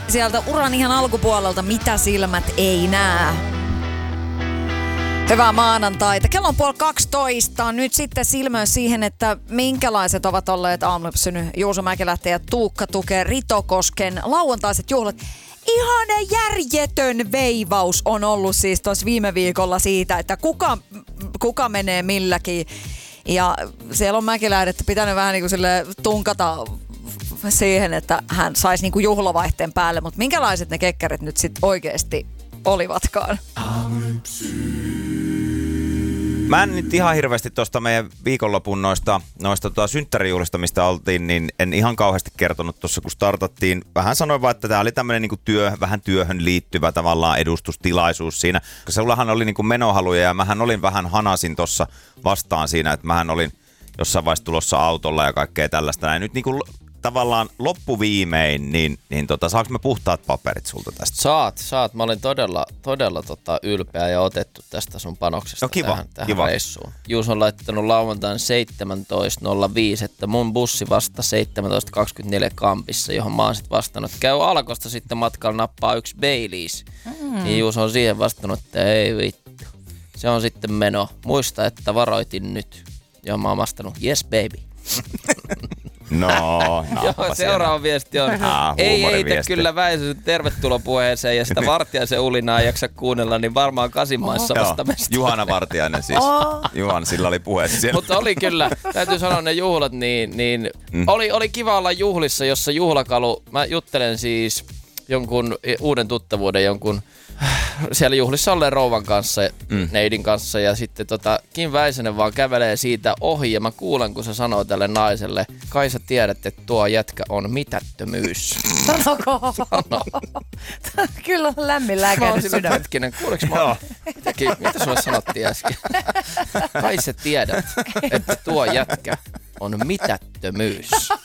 sieltä uran ihan alkupuolelta Mitä silmät ei näe. Hyvää maanantaita. Kello on 11:30. Nyt sitten silmäys siihen, että minkälaiset ovat olleet aamulypsynyt Juuso Mäkelähteen ja Tuukka Tukeen Ritokosken lauantaiset juhlat. Ihan järjetön veivaus on ollut siis tuossa viime viikolla siitä, että kuka menee milläkin. Ja siellä on Mäkelähdettä pitänyt vähän niin kuin sille tunkata siihen, että hän saisi niin kuin juhlavaihteen päälle. Mutta minkälaiset ne kekkärit nyt sitten oikeasti olivatkaan? Mä en nyt ihan hirveästi tuosta meidän viikonlopun noista synttärijuhlista, mistä oltiin, niin en ihan kauheasti kertonut tuossa, kun startattiin. Vähän sanoin vaan, että tämä oli tämmöinen niinku vähän työhön liittyvä tavallaan edustustilaisuus siinä. Koska sullahan oli niinku menohaluja ja mähän olin vähän hanasin tuossa vastaan siinä, että mähän olin jossain vaiheessa tulossa autolla ja kaikkea tällaista. Näin nyt niinku tavallaan loppuviimein, niin saanko me puhtaat paperit sulta tästä? Saat. Mä olin todella ylpeä ja otettu tästä sun panoksesta tähän reissuun. Juus on laittanut lauantain 17.05, että mun bussi vasta 17.24 kampissa, johon mä oon sit vastannut. Käy Alkosta sitten matkalla nappaa yksi Baileys. Niin Juus on siihen vastannut, että ei vittu. Se on sitten meno. Muista, että varoitin nyt. Ja mä oon vastannut, yes baby. No, joo, seuraava viesti on, ei eitä kyllä Väisäsen tervetulopuheeseen ja sitä Vartiaisen ulinaa ei jaksa kuunnella, niin varmaan Kasinmaissa vastamesta. Juhana Vartiainen siis. Juhan, sillä oli puhe siellä. Mutta oli kyllä, täytyy sanoa ne juhlat, niin oli kiva olla juhlissa, jossa juhlakalu, mä juttelen siis jonkun uuden tuttavuuden, jonkun siellä juhlissa olleen rouvan kanssa, neidin kanssa ja sitten Kim Väisänen vaan kävelee siitä ohi ja mä kuulen, kun se sanoo tälle naiselle, kai sä tiedät, että tuo jätkä on mitättömyys. Sanoko? Kyllä on lämmin lääkäinen sydän. Hetkinen, kuuleeko mä? Mitä sulle sanottiin äsken? Kai sä tiedät, että tuo jätkä on mitättömyys.